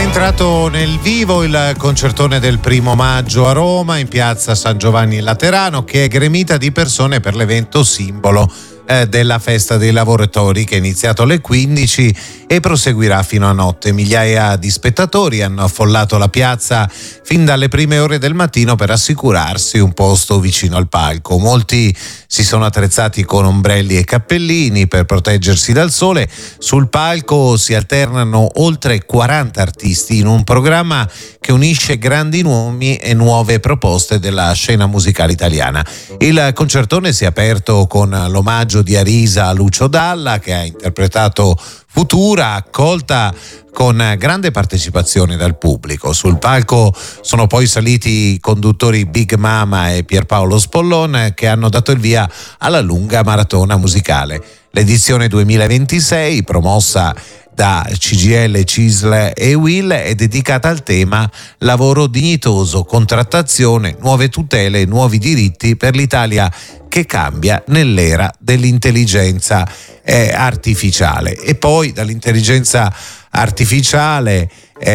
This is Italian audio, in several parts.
entrato nel vivo il concertone del 1° maggio a Roma, in piazza San Giovanni Laterano, che è gremita di persone per l'evento simbolo della festa dei lavoratori, che è iniziato alle 15 e proseguirà fino a notte. Migliaia di spettatori hanno affollato la piazza fin dalle prime ore del mattino per assicurarsi un posto vicino al palco. Molti si sono attrezzati con ombrelli e cappellini per proteggersi dal sole. Sul palco si alternano oltre 40 artisti in un programma che unisce grandi nomi e nuove proposte della scena musicale italiana. Il concertone si è aperto con l'omaggio di Arisa a Lucio Dalla, che ha interpretato Futura, accolta con grande partecipazione dal pubblico. Sul palco sono poi saliti i conduttori Big Mama e Pierpaolo Spollon, che hanno dato il via alla lunga maratona musicale. L'edizione 2026, promossa da CGIL, CISL e UIL, è dedicata al tema lavoro dignitoso, contrattazione, nuove tutele e nuovi diritti per l'Italia che cambia nell'era dell'intelligenza artificiale. E poi dall'intelligenza artificiale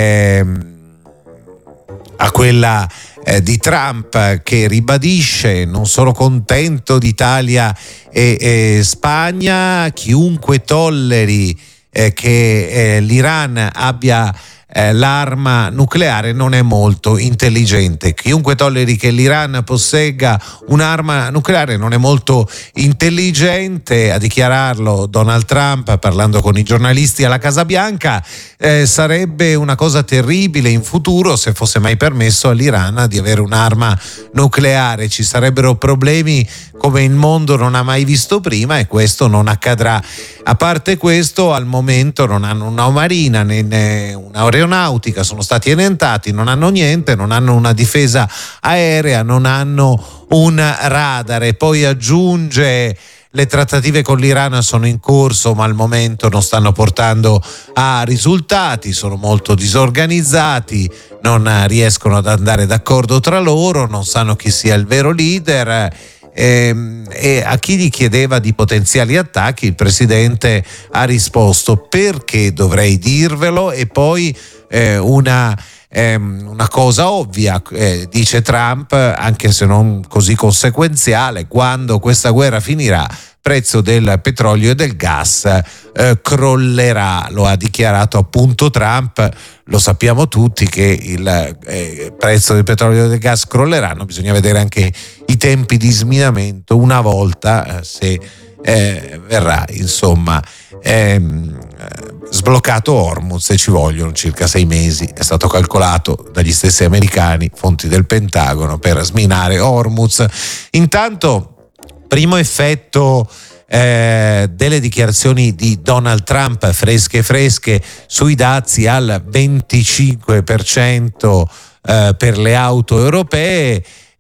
a quella di Trump, che ribadisce: non sono contento d'Italia e Spagna, chiunque tolleri che l'Iran abbia l'arma nucleare non è molto intelligente. Chiunque tolleri che l'Iran possegga un'arma nucleare non è molto intelligente. A dichiararlo Donald Trump parlando con i giornalisti alla Casa Bianca. Sarebbe una cosa terribile in futuro se fosse mai permesso all'Iran di avere un'arma nucleare. Ci sarebbero problemi come il mondo non ha mai visto prima, e questo non accadrà. A parte questo, al momento non hanno una marina né un'aeronautica, sono stati annientati, non hanno niente, non hanno una difesa aerea, non hanno un radar. E poi aggiunge: le trattative con l'Iran sono in corso, ma al momento non stanno portando a risultati, sono molto disorganizzati, non riescono ad andare d'accordo tra loro, non sanno chi sia il vero leader. E a chi gli chiedeva di potenziali attacchi, il presidente ha risposto: perché dovrei dirvelo? E poi una cosa ovvia, dice Trump, anche se non così conseguenziale: quando questa guerra finirà, prezzo del petrolio e del gas crollerà. Lo ha dichiarato appunto Trump. Lo sappiamo tutti che il prezzo del petrolio e del gas crolleranno, bisogna vedere anche i tempi di sminamento una volta se verrà insomma sbloccato Hormuz, e ci vogliono circa 6 mesi, è stato calcolato dagli stessi americani, fonti del Pentagono, per sminare Hormuz. Intanto, primo effetto delle dichiarazioni di Donald Trump, fresche sui dazi al 25% per le auto europee.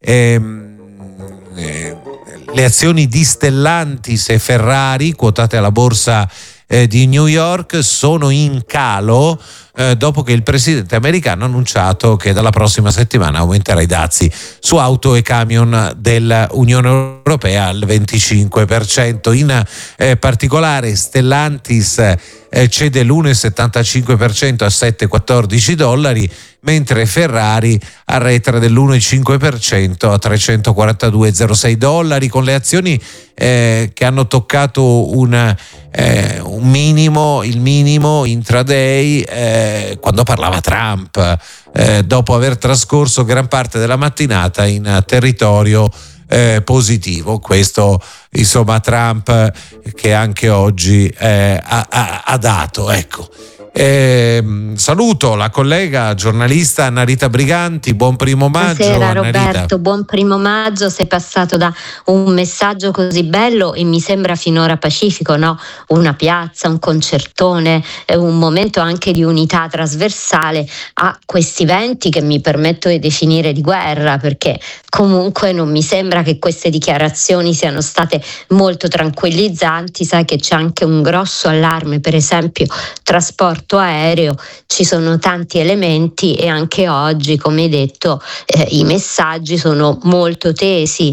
Le azioni di Stellantis e Ferrari, quotate alla borsa di New York, sono in calo dopo che il presidente americano ha annunciato che dalla prossima settimana aumenterà i dazi su auto e camion dell'Unione Europea al 25%. In particolare Stellantis cede l'1,75% a $714, mentre Ferrari arretra dell'1,5% a $342,06, con le azioni che hanno toccato un minimo, il minimo intraday quando parlava Trump, dopo aver trascorso gran parte della mattinata in territorio positivo. Questo insomma Trump, che anche oggi ha dato, ecco. Saluto la collega giornalista Annarita Briganti. Buon 1° maggio. Buonasera Annarita. Roberto, buon 1° maggio. Sei passato da un messaggio così bello e mi sembra finora pacifico, no? Una piazza, un concertone, un momento anche di unità trasversale a questi venti che mi permetto di definire di guerra, perché comunque non mi sembra che queste dichiarazioni siano state molto tranquillizzanti. Sai che c'è anche un grosso allarme, per esempio trasporto aereo, ci sono tanti elementi e anche oggi, come hai detto, i messaggi sono molto tesi.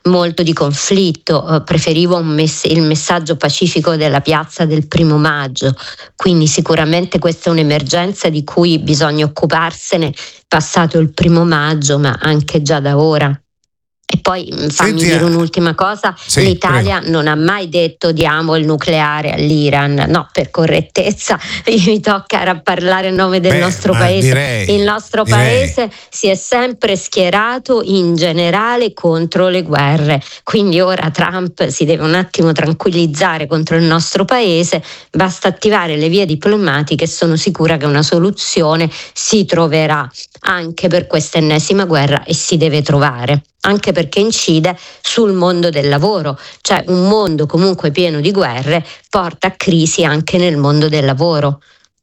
molto di conflitto, preferivo il messaggio pacifico della piazza del 1° maggio, quindi sicuramente questa è un'emergenza di cui bisogna occuparsene passato il 1° maggio, ma anche già da ora. E poi fammi dire un'ultima cosa, sì, l'Italia non ha mai detto diamo il nucleare all'Iran, no, per correttezza mi tocca parlare a nome del nostro paese. Il nostro paese si è sempre schierato in generale contro le guerre, quindi ora Trump si deve un attimo tranquillizzare contro il nostro paese, basta attivare le vie diplomatiche e sono sicura che una soluzione si troverà anche per questa ennesima guerra, e si deve trovare, anche perché incide sul mondo del lavoro, cioè un mondo comunque pieno di guerre porta a crisi anche nel mondo del lavoro.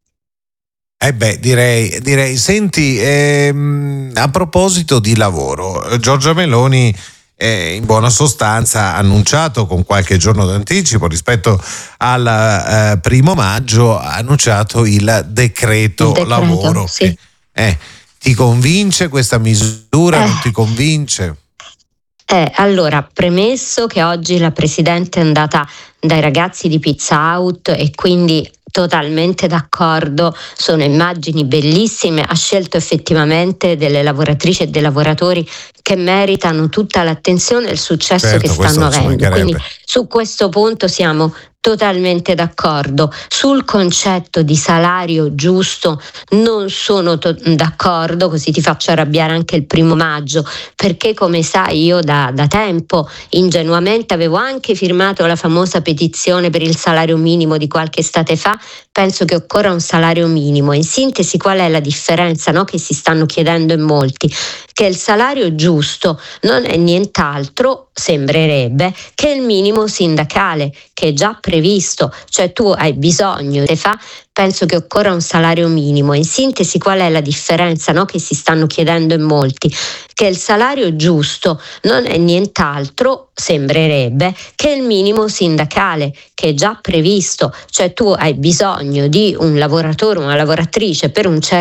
Direi. Senti, a proposito di lavoro, Giorgia Meloni in buona sostanza ha annunciato con qualche giorno d'anticipo rispetto al 1° maggio, ha annunciato il decreto lavoro. Sì. Ti convince questa misura? Non ti convince? Allora, premesso che oggi la Presidente è andata dai ragazzi di Pizza Out e quindi totalmente d'accordo, sono immagini bellissime, ha scelto effettivamente delle lavoratrici e dei lavoratori che meritano tutta l'attenzione e il successo che stanno avendo, quindi su questo punto siamo totalmente d'accordo. Sul concetto di salario giusto non sono d'accordo, così ti faccio arrabbiare anche il 1° maggio, perché come sai io da tempo ingenuamente avevo anche firmato la famosa petizione per il salario minimo di qualche estate fa. Penso che occorra un salario minimo. In sintesi, qual è la differenza, no? Che si stanno chiedendo in molti? Che il salario giusto non è nient'altro, sembrerebbe, che il minimo sindacale, che è già previsto, cioè tu hai bisogno, penso che occorra un salario minimo. In sintesi, qual è la differenza, no? Che si stanno chiedendo in molti? Che il salario giusto non è nient'altro, sembrerebbe, che il minimo sindacale, che è già previsto, cioè tu hai bisogno di un lavoratore o una lavoratrice per un certo